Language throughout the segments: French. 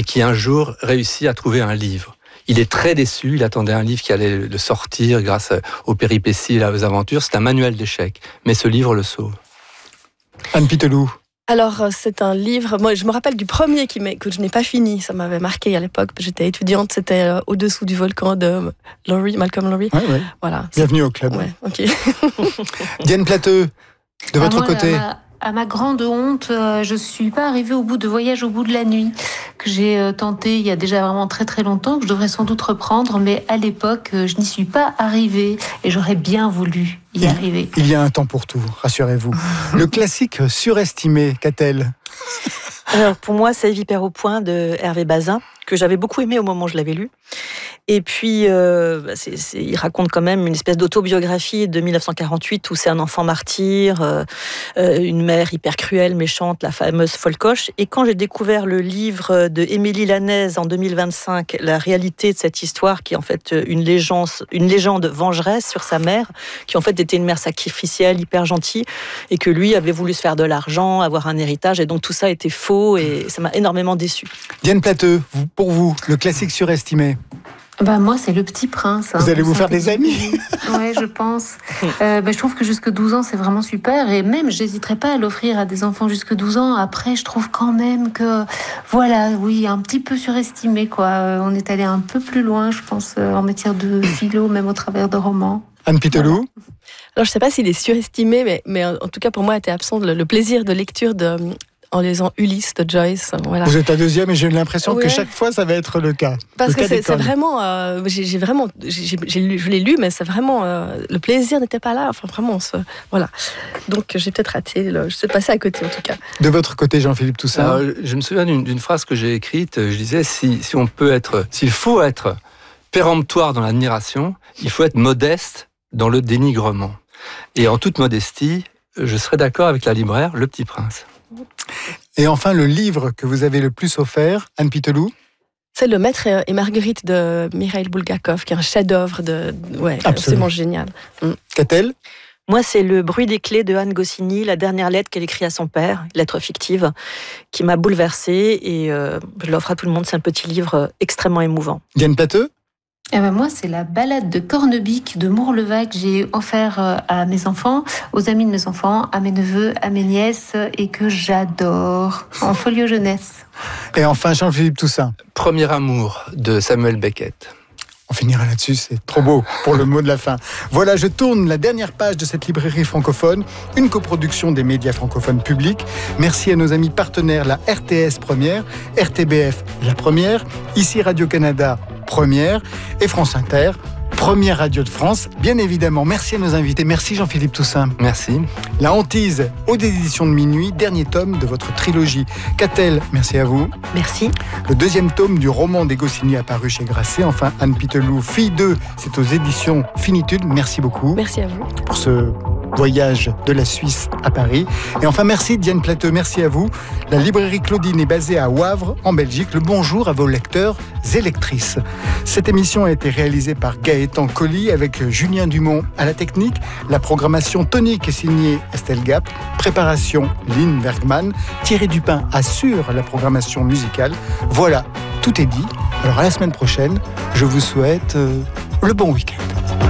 qui un jour réussit à trouver un livre. Il est très déçu, il attendait un livre qui allait le sortir grâce aux péripéties et aux aventures. C'est un manuel d'échecs, mais ce livre le sauve. Anne Pitelou. Alors, c'est un livre, moi je me rappelle du premier que je n'ai pas fini, ça m'avait marqué à l'époque, j'étais étudiante, c'était Au-dessous du volcan de Malcolm Lowry. Ouais. Voilà. Bienvenue au club. Ouais, ok. Diane Plateux, de votre côté. À ma grande honte, je suis pas arrivée au bout de Voyage au bout de la nuit, que j'ai tenté il y a déjà vraiment très très longtemps, que je devrais sans doute reprendre, mais à l'époque, je n'y suis pas arrivée et j'aurais bien voulu y arriver. Il y a un temps pour tout, rassurez-vous. Le classique surestimé, qu'a-t-elle ? Alors pour moi, c'est Vipère au point de Hervé Bazin, que j'avais beaucoup aimé au moment où je l'avais lu. Et puis, il raconte quand même une espèce d'autobiographie de 1948 où c'est un enfant martyr, une mère hyper cruelle, méchante, la fameuse Folcoche. Et quand j'ai découvert le livre de Émilie Lanaise en 2025, la réalité de cette histoire, qui est en fait une légende vengeresse sur sa mère, qui en fait était une mère sacrificielle, hyper gentille, et que lui avait voulu se faire de l'argent, avoir un héritage, et donc tout ça était faux, et ça m'a énormément déçue. Diane Plateux, pour vous, le classique surestimé ? Moi, c'est Le Petit Prince. Vous allez vous faire des amis ? Ouais, je pense. Je trouve que jusque 12 ans, c'est vraiment super. Et même, j'hésiterais pas à l'offrir à des enfants jusque 12 ans. Après, je trouve quand même que, voilà, oui, un petit peu surestimé, quoi. On est allé un peu plus loin, je pense, en matière de philo, même au travers de romans. Anne Pitelou ? Voilà. Alors, je sais pas s'il est surestimé, mais en tout cas, pour moi, était absent le plaisir de lecture en lisant Ulysse de Joyce. Voilà. Vous êtes la deuxième et j'ai l'impression que chaque fois ça va être le cas. Parce que c'est vraiment, je l'ai lu, mais c'est vraiment, le plaisir n'était pas là. Enfin, vraiment, voilà. Donc j'ai peut-être raté, je suis passée à côté en tout cas. De votre côté, Jean-Philippe Toussaint. Alors, je me souviens d'une phrase que j'ai écrite. Je disais, s'il faut être péremptoire dans l'admiration, il faut être modeste dans le dénigrement. Et en toute modestie, je serais d'accord avec la libraire, Le Petit Prince. Et enfin, le livre que vous avez le plus offert, Anne Pitelou ? C'est Le Maître et Marguerite de Mikhail Bulgakov, qui est un chef-d'œuvre absolument génial. Qu'a-t-elle ? Moi, c'est Le bruit des clés de Anne Goscinny, la dernière lettre qu'elle écrit à son père, lettre fictive, qui m'a bouleversée et je l'offre à tout le monde. C'est un petit livre extrêmement émouvant. Diane Plateux ? Moi, c'est la balade de Cornebic de Mourlevac que j'ai offert à mes enfants, aux amis de mes enfants, à mes neveux, à mes nièces, et que j'adore, en folio jeunesse. Et enfin, Jean-Philippe Toussaint. Premier amour de Samuel Beckett. On finira là-dessus, c'est trop beau pour le mot de la fin. Voilà, je tourne la dernière page de cette librairie francophone, une coproduction des médias francophones publics. Merci à nos amis partenaires, la RTS Première, RTBF La Première, ici Radio-Canada Première et France Inter, Première radio de France. Bien évidemment, merci à nos invités. Merci Jean-Philippe Toussaint. Merci. La hantise, aux éditions de Minuit, dernier tome de votre trilogie. Qu'a-t-elle ? Merci à vous. Merci. Le deuxième tome du roman des Goscinny apparu chez Grasset. Enfin, Anne Pitelou, Fille 2, c'est aux éditions Finitude. Merci beaucoup. Merci à vous. Pour ce voyage de la Suisse à Paris. Et enfin, merci Diane Plateux, merci à vous. La librairie Claudine est basée à Wavre, en Belgique. Le bonjour à vos lecteurs et lectrices. Cette émission a été réalisée par Gaëtan Colli avec Julien Dumont à la technique. La programmation tonique est signée Estelle Gap. Préparation Lynn Bergman. Thierry Dupin assure la programmation musicale. Voilà, tout est dit. Alors à la semaine prochaine, je vous souhaite le bon week-end.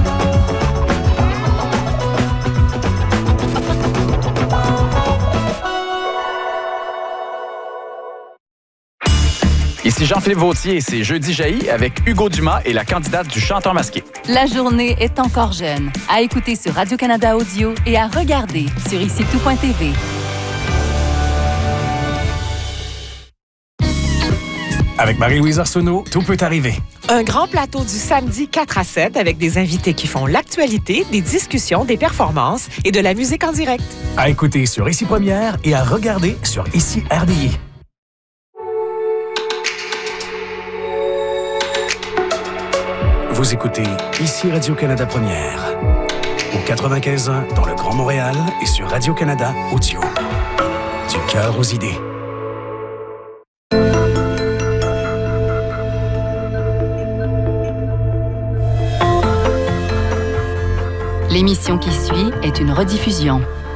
Ici Jean-Philippe Vautier et c'est Jeudi jaillit avec Hugo Dumas et la candidate du chanteur masqué. La journée est encore jeune. À écouter sur Radio-Canada Audio et à regarder sur IciTout.tv. Avec Marie-Louise Arsenault, tout peut arriver. Un grand plateau du samedi 4 à 7 avec des invités qui font l'actualité, des discussions, des performances et de la musique en direct. À écouter sur Ici Première et à regarder sur Ici RDI. Vous écoutez Ici Radio-Canada Première. Au 95.1 dans le Grand Montréal et sur Radio-Canada Audio. Du cœur aux idées. L'émission qui suit est une rediffusion.